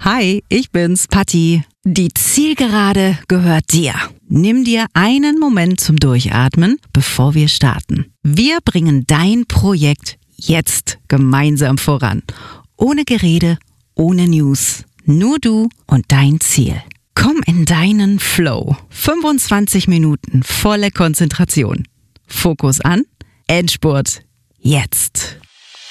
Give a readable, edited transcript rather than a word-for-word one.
Hi, ich bin's, Patti. Die Zielgerade gehört dir. Nimm dir einen Moment zum Durchatmen, bevor wir starten. Wir bringen dein Projekt jetzt gemeinsam voran. Ohne Gerede, ohne News. Nur du und dein Ziel. Komm in deinen Flow. 25 Minuten volle Konzentration. Fokus an. Endspurt. Jetzt.